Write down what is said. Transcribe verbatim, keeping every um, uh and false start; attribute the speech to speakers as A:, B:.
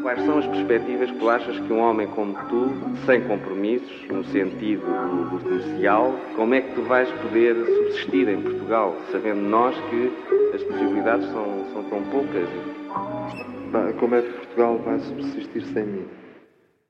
A: Quais são as perspectivas que tu achas que um homem como tu, sem compromissos, no sentido do, do comercial, como é que tu vais poder subsistir em Portugal, sabendo nós que as possibilidades são, são tão poucas?
B: Como é que Portugal vai subsistir sem mim?